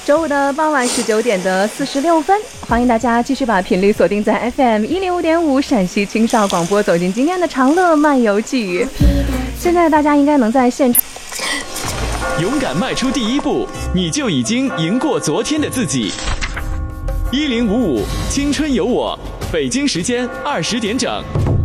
周五的傍晚19点的46分，欢迎大家继续把频率锁定在 FM105.5陕西青少广播，走进今天的长乐漫游记。现在大家应该能在现场勇敢迈出第一步，你就已经赢过昨天的自己。1055青春有我，北京时间20点整。